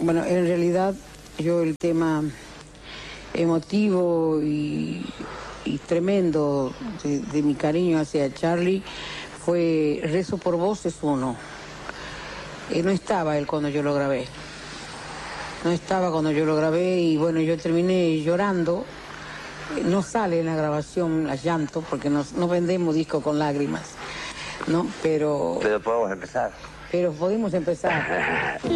Bueno, en realidad yo el tema emotivo y tremendo de mi cariño hacia Charly fue Rezo por Vos es uno. No estaba él cuando yo lo grabé. No estaba cuando yo lo grabé y bueno, yo terminé llorando. No sale en la grabación a llanto porque no vendemos discos con lágrimas, ¿no? Pero podemos empezar. Pero podemos empezar.